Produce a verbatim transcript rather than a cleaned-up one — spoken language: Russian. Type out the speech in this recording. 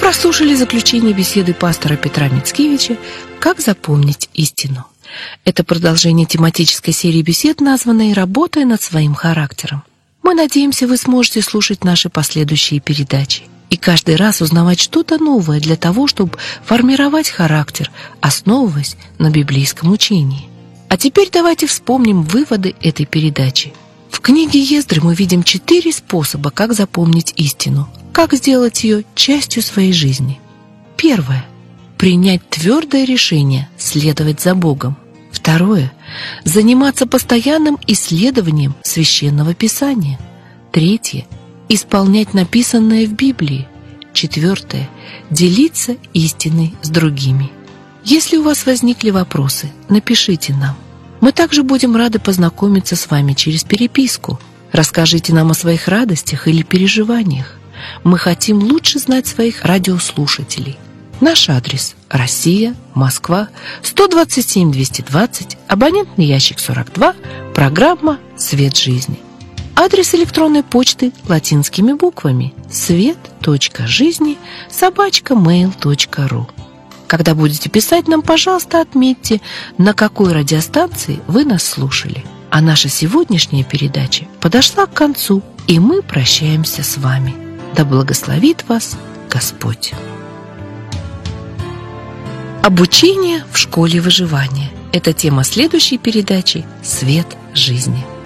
прослушали заключение беседы пастора Петра Мицкевича «Как запомнить истину». Это продолжение тематической серии бесед, названной «Работая над своим характером». Мы надеемся, вы сможете слушать наши последующие передачи и каждый раз узнавать что-то новое для того, чтобы формировать характер, основываясь на библейском учении. А теперь давайте вспомним выводы этой передачи. В книге Ездры мы видим четыре способа, как запомнить истину, как сделать ее частью своей жизни. Первое. Принять твердое решение следовать за Богом. Второе. Заниматься постоянным исследованием Священного Писания. Третье. Исполнять написанное в Библии. Четвертое. Делиться истиной с другими. Если у вас возникли вопросы, напишите нам. Мы также будем рады познакомиться с вами через переписку. Расскажите нам о своих радостях или переживаниях. Мы хотим лучше знать своих радиослушателей. Наш адрес – Россия, Москва, сто двадцать семь двести двадцать, абонентный ящик сорок два, программа «Свет жизни». Адрес электронной почты латинскими буквами свет точка жизни собака мейл точка ру. Когда будете писать нам, пожалуйста, отметьте, на какой радиостанции вы нас слушали. А наша сегодняшняя передача подошла к концу, и мы прощаемся с вами. Да благословит вас Господь. Обучение в школе выживания – это тема следующей передачи «Свет жизни».